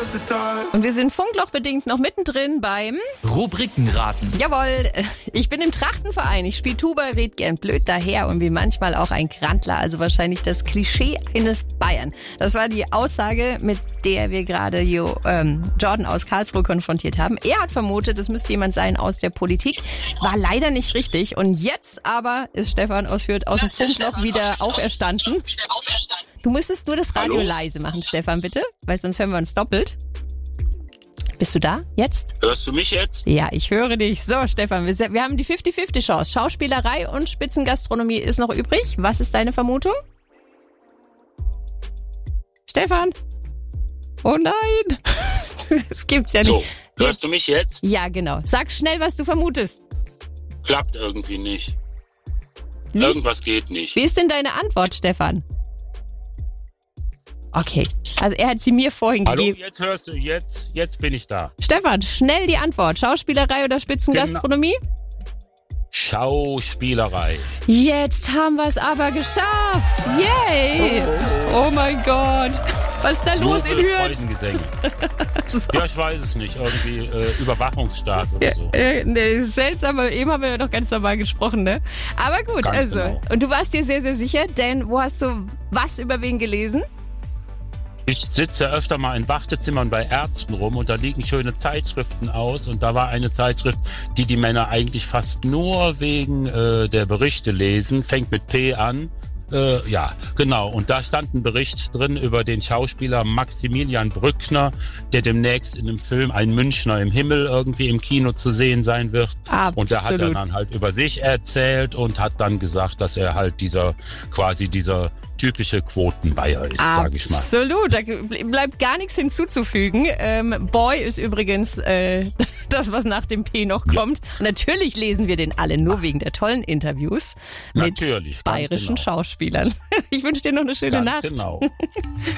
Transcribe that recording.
Und wir sind funklochbedingt noch mittendrin beim Rubrikenraten. Jawohl, ich bin im Trachtenverein. Ich spiele Tuba, red gern blöd daher und bin manchmal auch ein Grandler, also wahrscheinlich das Klischee eines Bayern. Das war die Aussage, mit der wir gerade Jordan aus Karlsruhe konfrontiert haben. Er hat vermutet, es müsste jemand sein aus der Politik. War leider nicht richtig. Und jetzt aber ist Stefan aus Fürth aus dem Funkloch wieder auferstanden. Du müsstest nur das Radio leise machen, Stefan, bitte, weil sonst hören wir uns doppelt. Bist du da jetzt? Hörst du mich jetzt? Ja, ich höre dich. So, Stefan, wir haben die 50-50 Chance. Schauspielerei und Spitzengastronomie ist noch übrig. Was ist deine Vermutung? Stefan? Oh nein! Das gibt's ja nicht. So, hörst du mich jetzt? Ja, genau. Sag schnell, was du vermutest. Klappt irgendwie nicht. Irgendwas geht nicht. Wie ist denn deine Antwort, Stefan? Okay, also er hat sie mir vorhin gegeben. Hallo, jetzt hörst du, jetzt bin ich da. Stefan, schnell die Antwort. Schauspielerei oder Spitzengastronomie? Schauspielerei. Jetzt haben wir es aber geschafft. Yay! Oh mein Gott. Was ist da los in Hürth? So. Ja, ich weiß es nicht. Irgendwie Überwachungsstaat oder so. Nee, seltsam, aber eben haben wir ja noch ganz normal gesprochen, ne? Aber gut, Ganz also. genau. Und du warst dir sehr, sehr sicher, denn wo hast du was über wen gelesen? Ich sitze öfter mal in Wartezimmern bei Ärzten rum und da liegen schöne Zeitschriften aus und da war eine Zeitschrift, die Männer eigentlich fast nur wegen der Berichte lesen, fängt mit P an. Ja, genau. Und da stand ein Bericht drin über den Schauspieler Maximilian Brückner, der demnächst in einem Film Ein Münchner im Himmel irgendwie im Kino zu sehen sein wird. Absolut. Und da hat er dann halt über sich erzählt und hat dann gesagt, dass er halt dieser typische Quotenbayer ist, sage ich mal. Absolut, da bleibt gar nichts hinzuzufügen. Boy ist übrigens das, was nach dem P noch kommt. Und natürlich lesen wir den alle nur wegen der tollen Interviews mit bayerischen Schauspielern. Ich wünsche dir noch eine schöne Nacht. Genau.